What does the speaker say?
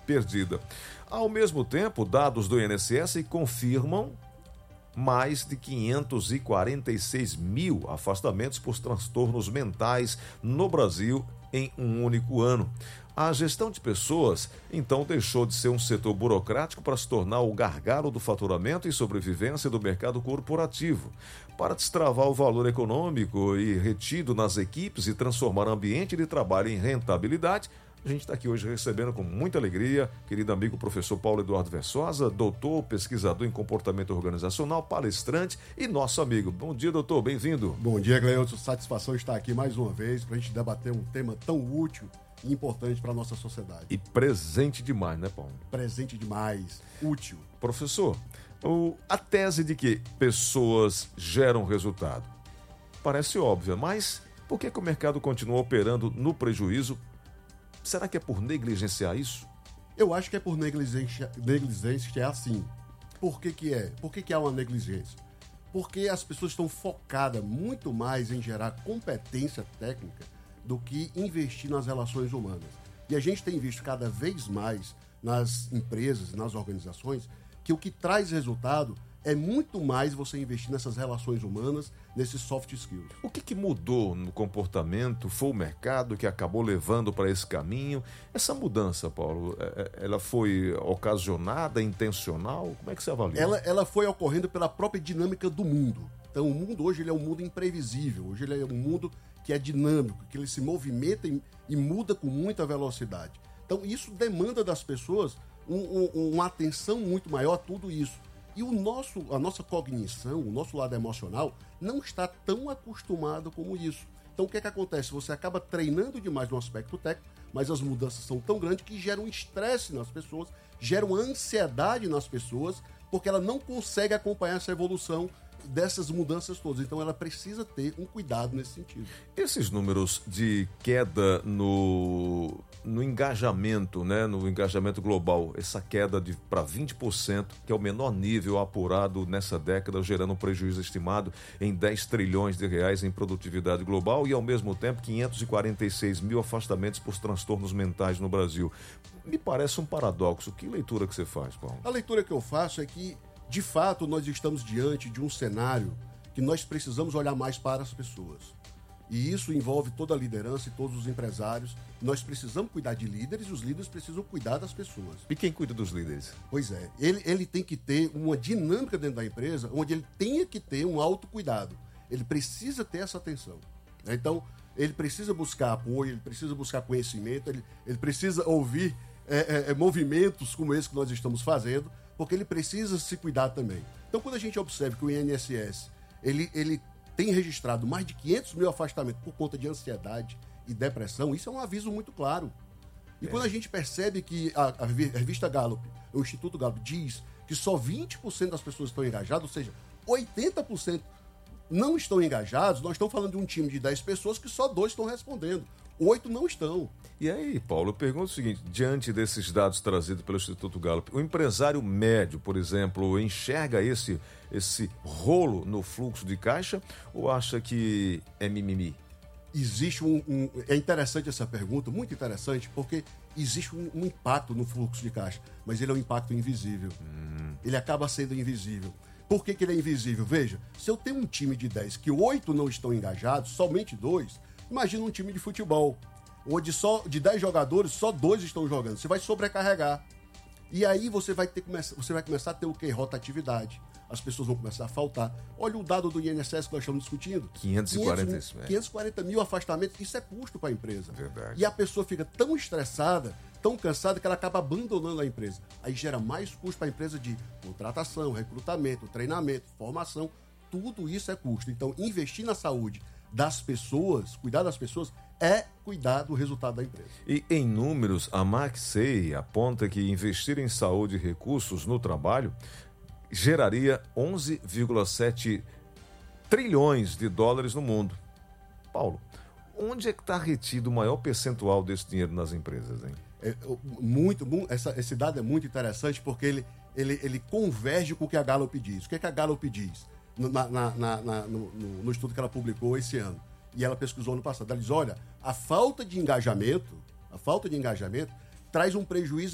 perdida. Ao mesmo tempo, dados do INSS confirmam mais de 546 mil afastamentos por transtornos mentais no Brasil em um único ano. A gestão de pessoas, então, deixou de ser um setor burocrático para se tornar o gargalo do faturamento e sobrevivência do mercado corporativo. Para destravar o valor econômico e retido nas equipes e transformar o ambiente de trabalho em rentabilidade, a gente está aqui hoje recebendo com muita alegria, querido amigo professor Paulo Eduardo Versosa, doutor, pesquisador em comportamento organizacional, palestrante e nosso amigo. Bom dia, doutor, bem-vindo. Bom dia, Gleilson. Satisfação estar aqui mais uma vez para a gente debater um tema tão útil e importante para a nossa sociedade. E presente demais, né, Paulo? Presente demais, útil. Professor, a tese de que pessoas geram resultado parece óbvia, mas por que o mercado continua operando no prejuízo? Será que é por negligenciar isso? Eu acho que é por negligência que é assim. Por que é? Por que há uma negligência? Porque as pessoas estão focadas muito mais em gerar competência técnica do que investir nas relações humanas. E a gente tem visto cada vez mais nas empresas, nas organizações, que o que traz resultado é muito mais você investir nessas relações humanas, nesses soft skills. O que mudou no comportamento? Foi o mercado que acabou levando para esse caminho? Essa mudança, Paulo, ela foi ocasionada, intencional? Como é que você avalia? Ela foi ocorrendo pela própria dinâmica do mundo. Então, o mundo hoje ele é um mundo imprevisível. Hoje ele é um mundo que é dinâmico, que ele se movimenta e muda com muita velocidade. Então, isso demanda das pessoas uma atenção muito maior a tudo isso. E a nossa cognição, o nosso lado emocional, não está tão acostumado como isso. Então, o que acontece? Você acaba treinando demais no aspecto técnico, mas as mudanças são tão grandes que geram estresse nas pessoas, geram ansiedade nas pessoas, porque ela não consegue acompanhar essa evolução dessas mudanças todas. Então, ela precisa ter um cuidado nesse sentido. Esses números de queda no engajamento, né, no engajamento global, essa queda para 20%, que é o menor nível apurado nessa década, gerando um prejuízo estimado em 10 trilhões de reais em produtividade global e, ao mesmo tempo, 546 mil afastamentos por transtornos mentais no Brasil. Me parece um paradoxo. Que leitura que você faz, Paulo? A leitura que eu faço é que, de fato, nós estamos diante de um cenário que nós precisamos olhar mais para as pessoas. E isso envolve toda a liderança e todos os empresários. Nós precisamos cuidar de líderes e os líderes precisam cuidar das pessoas. E quem cuida dos líderes? Pois é, ele tem que ter uma dinâmica dentro da empresa onde ele tenha que ter um autocuidado. Ele precisa ter essa atenção. Então, ele precisa buscar apoio, ele precisa buscar conhecimento, ele precisa ouvir movimentos como esse que nós estamos fazendo, porque ele precisa se cuidar também. Então, quando a gente observa que o INSS ele tem registrado mais de 500 mil afastamentos por conta de ansiedade e depressão, isso é um aviso muito claro. E quando a gente percebe que a revista Gallup, o Instituto Gallup, diz que só 20% das pessoas estão engajadas, ou seja, 80% não estão engajados, nós estamos falando de um time de 10 pessoas que só 2 estão respondendo. 8 não estão. E aí, Paulo, eu pergunto o seguinte, diante desses dados trazidos pelo Instituto Gallup, o empresário médio, por exemplo, enxerga esse rolo no fluxo de caixa ou acha que é mimimi? Existe é interessante essa pergunta, muito interessante, porque existe um impacto no fluxo de caixa, mas ele é um impacto invisível. Ele acaba sendo invisível. Por que ele é invisível? Veja, se eu tenho um time de 10 que 8 não estão engajados, somente 2, imagina um time de futebol, onde só de 10 jogadores, só 2 estão jogando. Você vai sobrecarregar. E aí você vai começar a ter o quê? Rotatividade. As pessoas vão começar a faltar. Olha o dado do INSS que nós estamos discutindo. 540 mil afastamentos. Isso é custo para a empresa. Verdade. E a pessoa fica tão estressada, tão cansada, que ela acaba abandonando a empresa. Aí gera mais custo para a empresa de contratação, recrutamento, treinamento, formação. Tudo isso é custo. Então, investir na saúde das pessoas, cuidar das pessoas, é cuidar do resultado da empresa. E em números, a McKinsey aponta que investir em saúde e recursos no trabalho geraria 11,7 trilhões de dólares no mundo. Paulo, onde é que está retido o maior percentual desse dinheiro nas empresas, hein? Esse dado é muito interessante porque ele converge com o que a Gallup diz. O que é que a Gallup diz no estudo que ela publicou esse ano? E ela pesquisou ano passado. Ela diz, olha, a falta de engajamento traz um prejuízo